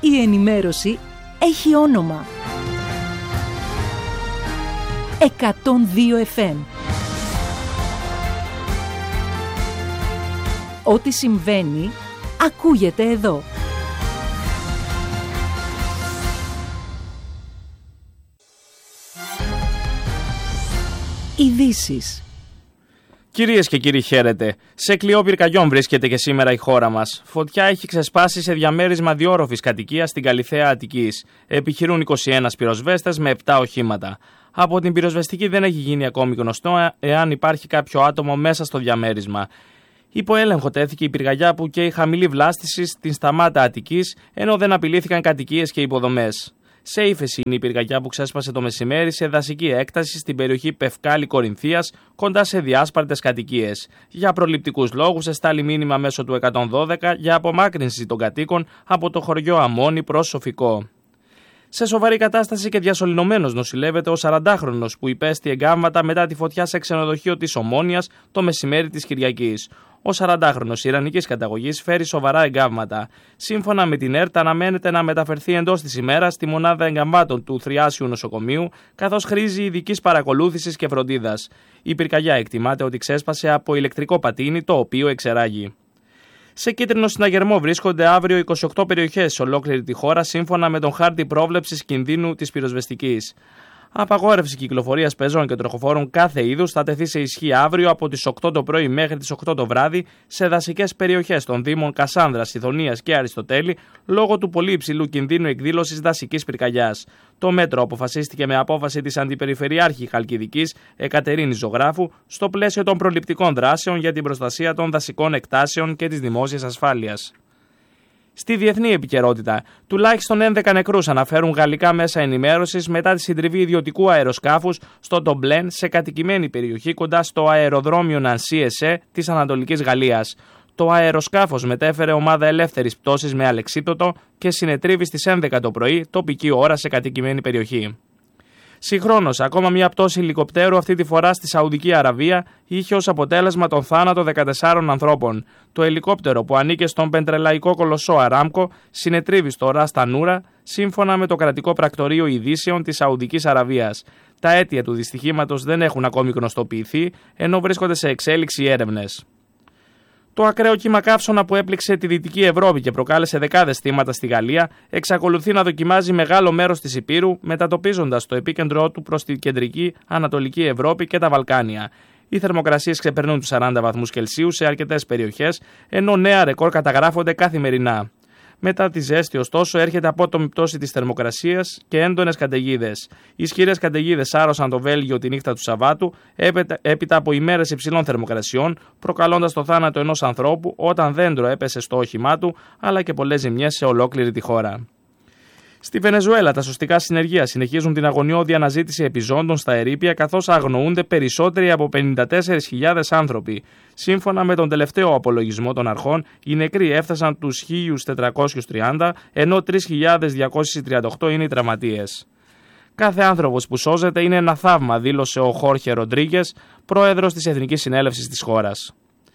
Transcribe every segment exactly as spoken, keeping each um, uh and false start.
Η ενημέρωση έχει όνομα. εκατόν δύο εφ εμ. Ό,τι συμβαίνει, ακούγεται εδώ. Ειδήσεις. Κυρίες και κύριοι, χαίρετε. Σε κλειό πυρκαγιών βρίσκεται και σήμερα η χώρα μας. Φωτιά έχει ξεσπάσει σε διαμέρισμα διόροφης κατοικίας στην Καλιθέα Αττικής. Επιχειρούν είκοσι ένα πυροσβέστες με επτά οχήματα. Από την πυροσβεστική δεν έχει γίνει ακόμη γνωστό εάν υπάρχει κάποιο άτομο μέσα στο διαμέρισμα. Υπό έλεγχο τέθηκε η πυρκαγιά που και η χαμηλή βλάστηση στην Σταμάτα Αττικής, ενώ δεν απειλήθηκαν κατοικίες και υποδομές. Σε ύφεση είναι η πυρκαγιά που ξέσπασε το μεσημέρι σε δασική έκταση στην περιοχή Πευκάλη Κορινθίας, κοντά σε διάσπαρτες κατοικίες. Για προληπτικούς λόγους εστάλει μήνυμα μέσω του εκατόν δώδεκα για απομάκρυνση των κατοίκων από το χωριό Αμμόνι προς Σοφικό. Σε σοβαρή κατάσταση και διασωληνωμένος νοσηλεύεται ο σαραντάχρονος που υπέστη εγκάμματα μετά τη φωτιά σε ξενοδοχείο της Ομόνοιας το μεσημέρι της Κυριακής. Ο σαραντάχρονος ιρανικής καταγωγής φέρει σοβαρά εγκάμματα. Σύμφωνα με την ΕΡΤ, αναμένεται να μεταφερθεί εντός της ημέρας στη μονάδα εγκαμμάτων του Θριάσιου Νοσοκομείου, καθώς χρήζει ειδικής παρακολούθησης και φροντίδας. Η πυρκαγιά εκτιμάται ότι ξέσπασε από ηλεκτρικό πατίνι, το οποίο εξερράγει. Σε κίτρινο συναγερμό βρίσκονται αύριο είκοσι οκτώ περιοχές σε ολόκληρη τη χώρα, σύμφωνα με τον χάρτη πρόβλεψης κινδύνου της πυροσβεστικής. Απαγόρευση κυκλοφορίας πεζών και τροχοφόρων κάθε είδους θα τεθεί σε ισχύ αύριο από τις οκτώ το πρωί μέχρι τις οκτώ το βράδυ σε δασικές περιοχές των Δήμων Κασάνδρας, Ιδονίας και Αριστοτέλη, λόγω του πολύ υψηλού κινδύνου εκδήλωσης δασικής πυρκαγιάς. Το μέτρο αποφασίστηκε με απόφαση της Αντιπεριφερειάρχη Χαλκιδικής Εκατερίνης Ζωγράφου στο πλαίσιο των προληπτικών δράσεων για την προστασία των δασικών εκτάσεων και της δημόσιας ασφάλειας. Στη διεθνή επικαιρότητα, τουλάχιστον έντεκα νεκρούς αναφέρουν γαλλικά μέσα ενημέρωσης μετά τη συντριβή ιδιωτικού αεροσκάφους στο Τομπλέν σε κατοικημένη περιοχή κοντά στο αεροδρόμιο Νανσί Εσέ της Ανατολικής Γαλλίας. Το αεροσκάφος μετέφερε ομάδα ελεύθερης πτώσης με αλεξίπτωτο και συνετρίβη στις έντεκα το πρωί τοπική ώρα σε κατοικημένη περιοχή. Συγχρόνως, ακόμα μια πτώση ελικοπτέρου, αυτή τη φορά στη Σαουδική Αραβία, είχε ως αποτέλεσμα τον θάνατο δεκατεσσάρων ανθρώπων. Το ελικόπτερο που ανήκε στον πετρελαϊκό κολοσσό Αράμκο συνετρίβει στο Ρας Τανούρα, σύμφωνα με το κρατικό πρακτορείο ειδήσεων της Σαουδικής Αραβίας. Τα αίτια του δυστυχήματος δεν έχουν ακόμη γνωστοποιηθεί, ενώ βρίσκονται σε εξέλιξη έρευνες. Το ακραίο κύμα καύσωνα που έπληξε τη Δυτική Ευρώπη και προκάλεσε δεκάδες θύματα στη Γαλλία εξακολουθεί να δοκιμάζει μεγάλο μέρος της Ηπείρου, μετατοπίζοντας το επίκεντρό του προς την κεντρική, ανατολική Ευρώπη και τα Βαλκάνια. Οι θερμοκρασίες ξεπερνούν τους σαράντα βαθμούς Κελσίου σε αρκετές περιοχές, ενώ νέα ρεκόρ καταγράφονται καθημερινά. Μετά τη ζέστη, ωστόσο, έρχεται απότομη πτώση της θερμοκρασίας και έντονες καταιγίδες. Ισχυρές καταιγίδες άρρωσαν το Βέλγιο τη νύχτα του Σαββάτου, έπειτα από ημέρες υψηλών θερμοκρασιών, προκαλώντας το θάνατο ενός ανθρώπου όταν δέντρο έπεσε στο όχημά του, αλλά και πολλές ζημιές σε ολόκληρη τη χώρα. Στη Βενεζουέλα, τα σωστικά συνεργεία συνεχίζουν την αγωνιώδη αναζήτηση επιζώντων στα ερείπια, καθώς αγνοούνται περισσότεροι από πενήντα τέσσερις χιλιάδες άνθρωποι. Σύμφωνα με τον τελευταίο απολογισμό των αρχών, οι νεκροί έφτασαν τους χίλια τετρακόσιους τριάντα, ενώ τρεις χιλιάδες διακόσιοι τριάντα οκτώ είναι οι τραυματίες. Κάθε άνθρωπος που σώζεται είναι ένα θαύμα, δήλωσε ο Χόρχε Ροντρίγκες, πρόεδρος της Εθνικής Συνέλευσης της χώρας.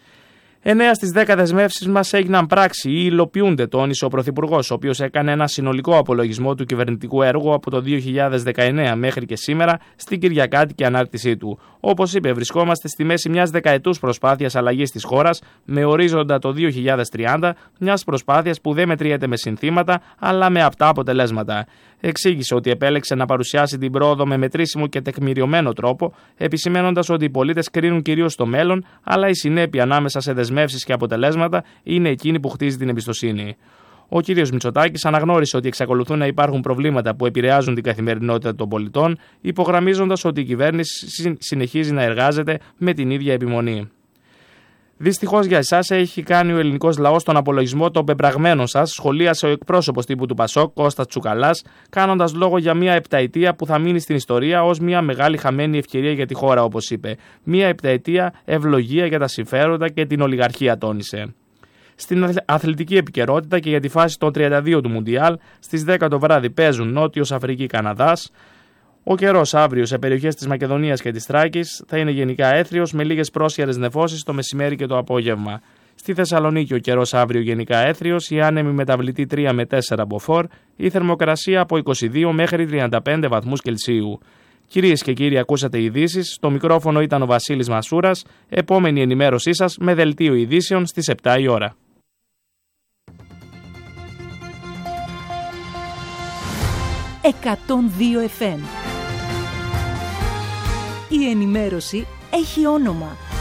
εννέα στις δέκα δεσμεύσεις μας έγιναν πράξη ή υλοποιούνται, τόνισε ο Πρωθυπουργός, ο οποίος έκανε ένα συνολικό απολογισμό του κυβερνητικού έργου από το δύο χιλιάδες δεκαεννέα μέχρι και σήμερα στην κυριακάτικη ανάρτησή του. Όπως είπε, βρισκόμαστε στη μέση μιας δεκαετούς προσπάθειας αλλαγής της χώρας με ορίζοντα το δύο χιλιάδες τριάντα, μιας προσπάθειας που δεν μετριέται με συνθήματα αλλά με απτά αποτελέσματα. Εξήγησε ότι επέλεξε να παρουσιάσει την πρόοδο με μετρήσιμο και τεκμηριωμένο τρόπο, επισημένοντας ότι οι πολίτες κρίνουν κυρίως το μέλλον, αλλά η συνέπεια ανάμεσα σε δεσμεύσεις και αποτελέσματα είναι εκείνη που χτίζει την εμπιστοσύνη. Ο κ. Μητσοτάκης αναγνώρισε ότι εξακολουθούν να υπάρχουν προβλήματα που επηρεάζουν την καθημερινότητα των πολιτών, υπογραμμίζοντας ότι η κυβέρνηση συνεχίζει να εργάζεται με την ίδια επιμονή. Δυστυχώς για εσάς έχει κάνει ο ελληνικός λαός τον απολογισμό των πεπραγμένων σας, σχολίασε ο εκπρόσωπος τύπου του Πασόκ, Κώστας Τσουκαλάς, κάνοντας λόγο για μια επταετία που θα μείνει στην ιστορία ως μια μεγάλη χαμένη ευκαιρία για τη χώρα, όπως είπε. Μια επταετία ευλογία για τα συμφέροντα και την ολιγαρχία, τόνισε. Στην αθλητική επικαιρότητα και για τη φάση των τριάντα δύο του Μουντιάλ, στις δέκα το βράδυ παίζουν Νότιος Αφρική Καναδάς. Ο καιρός αύριο σε περιοχές της Μακεδονίας και της Θράκης θα είναι γενικά έθριος με λίγες πρόσχερες νεφώσεις το μεσημέρι και το απόγευμα. Στη Θεσσαλονίκη ο καιρός αύριο γενικά έθριος, η άνεμη μεταβλητή τρία με τέσσερα μποφόρ, η θερμοκρασία από είκοσι δύο μέχρι τριάντα πέντε βαθμούς Κελσίου. Κυρίες και κύριοι, ακούσατε ειδήσεις. Στο μικρόφωνο ήταν ο Βασίλης Μασούρας. Επόμενη ενημέρωσή σας με δελτίο ειδήσεων στις επτά η ώρα. εκατόν δύο εφ εμ. Η ενημέρωση έχει όνομα.